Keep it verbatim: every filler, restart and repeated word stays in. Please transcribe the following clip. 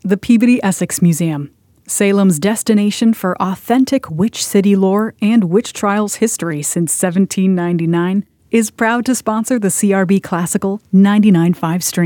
The Peabody Essex Museum, Salem's destination for authentic witch city lore and witch trials history since seventeen ninety-nine, is proud to sponsor the C R B Classical ninety-nine point five stream.